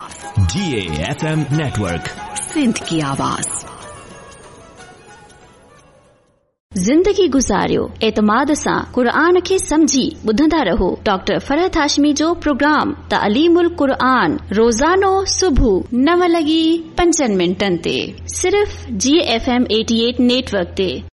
GAFM network, Sindh की आवाज। जिंदगी गुज़ारियो एतमाद सां क़ुरान खे समझी ॿुधंदा रहो। डॉक्टर फरहत हाशमी जो प्रोग्राम तालीमुल क़ुरान रोज़ानो सुबुह 9:05 ते सिर्फ़ GFM 88 नेटवर्क ते।